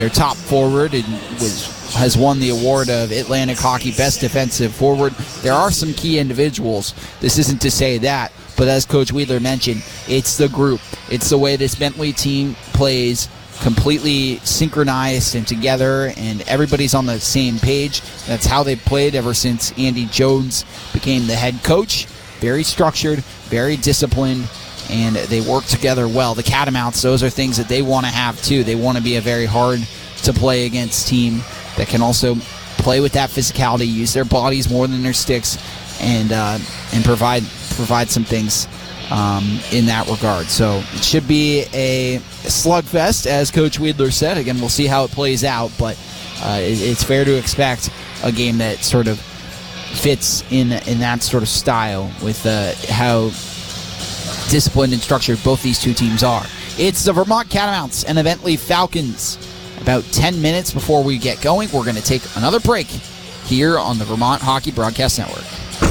their top forward and has won the award of Atlantic Hockey Best Defensive Forward. There are some key individuals. This isn't to say that, but as Coach Wheeler mentioned, it's the group. It's the way this Bentley team plays, completely synchronized and together, and everybody's on the same page. That's how they played ever since Andy Jones became the head coach. Very structured, very disciplined, and they work together well. The Catamounts, those are things that they want to have too. They want to be a very hard to play against team that can also play with that physicality, use their bodies more than their sticks, and provide some things in that regard. So it should be a slugfest, as Coach Wheeler said. Again, we'll see how it plays out, but it's fair to expect a game that sort of fits in that sort of style with how disciplined and structured both these two teams are. It's the Vermont Catamounts and the Bentley Falcons. About 10 minutes before we get going, we're going to take another break here on the Vermont Hockey Broadcast Network.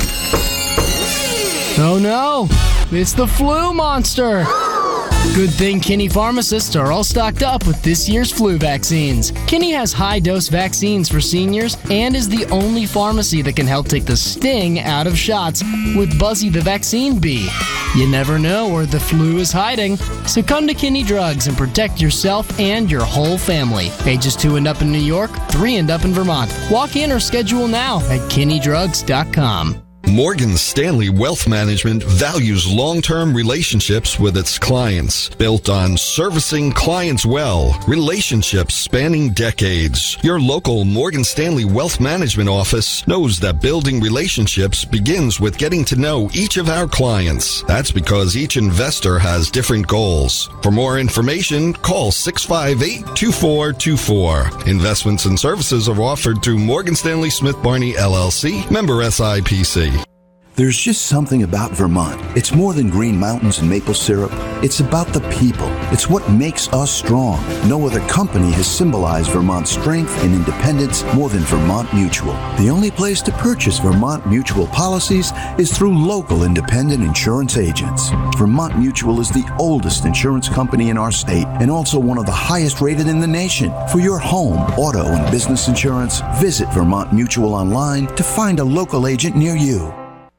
Oh no, it's the flu monster. Good thing Kinney pharmacists are all stocked up with this year's flu vaccines. Kinney has high-dose vaccines for seniors and is the only pharmacy that can help take the sting out of shots with Buzzy the Vaccine Bee. You never know where the flu is hiding, so come to Kinney Drugs and protect yourself and your whole family. Ages 2 and up in New York, 3 and up in Vermont. Walk in or schedule now at KinneyDrugs.com. Morgan Stanley Wealth Management values long-term relationships with its clients, built on servicing clients well, relationships spanning decades. Your local Morgan Stanley Wealth Management office knows that building relationships begins with getting to know each of our clients. That's because each investor has different goals. For more information, call 658-2424. Investments and services are offered through Morgan Stanley Smith Barney LLC, member SIPC. There's just something about Vermont. It's more than green mountains and maple syrup. It's about the people. It's what makes us strong. No other company has symbolized Vermont's strength and independence more than Vermont Mutual. The only place to purchase Vermont Mutual policies is through local independent insurance agents. Vermont Mutual is the oldest insurance company in our state and also one of the highest rated in the nation. For your home, auto, and business insurance, visit Vermont Mutual online to find a local agent near you.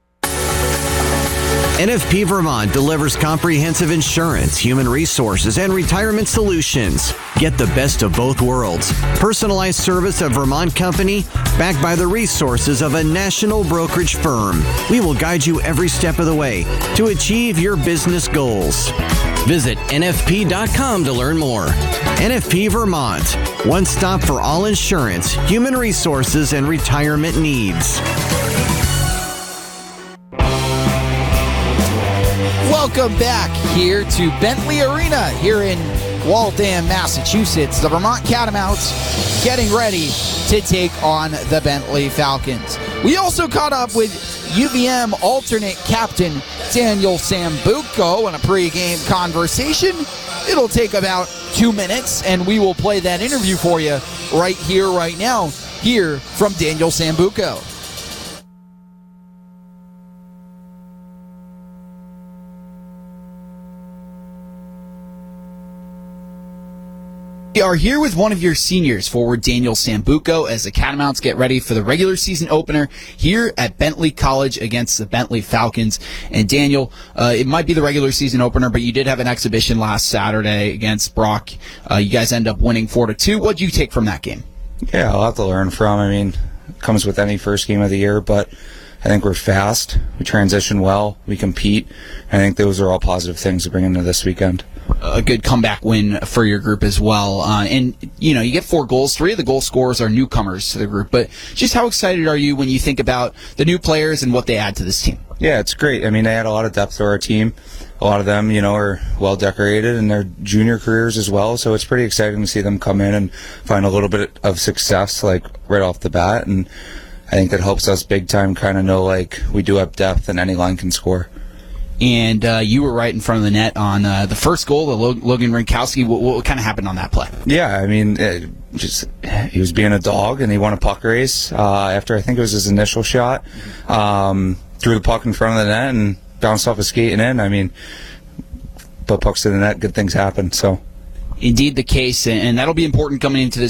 NFP Vermont delivers comprehensive insurance, human resources, and retirement solutions. Get the best of both worlds. Personalized service of Vermont company, backed by the resources of a national brokerage firm. We will guide you every step of the way to achieve your business goals. Visit NFP.com to learn more. NFP Vermont, one stop for all insurance, human resources, and retirement needs. Welcome back here to Bentley Arena here in Waltham, Massachusetts. The Vermont Catamounts getting ready to take on the Bentley Falcons. We also caught up with UVM alternate captain Daniel Sambuco in a pregame conversation. It'll take about 2 minutes, and we will play that interview for you right here, right now, here from Daniel Sambuco. We are here with one of your seniors, forward Daniel Sambuco, as the Catamounts get ready for the regular season opener here at Bentley College against the Bentley Falcons. And Daniel, it might be the regular season opener, but you did have an exhibition last Saturday against Brock. You guys end up winning 4-2. What did you take from that game? Yeah, a lot to learn from. I mean, it comes with any first game of the year, but I think we're fast. We transition well. We compete. I think those are all positive things to bring into this weekend. A good comeback win for your group as well. And, you know, you get 4 goals. 3 of the goal scorers are newcomers to the group. But just how excited are you when you think about the new players and what they add to this team? Yeah, it's great. I mean, they add a lot of depth to our team. A lot of them, you know, are well decorated in their junior careers as well. So it's pretty exciting to see them come in and find a little bit of success, like, right off the bat. And I think that helps us big time kind of know, like, we do have depth and any line can score. And you were right in front of the net on the first goal, the Logan Rinkowski. What kind of happened on that play? Yeah, I mean, he was being a dog, and he won a puck race after I think it was his initial shot. Threw the puck in front of the net and bounced off his skate and in. I mean, put pucks to the net, good things happen. So. indeed the case, and that'll be important coming into this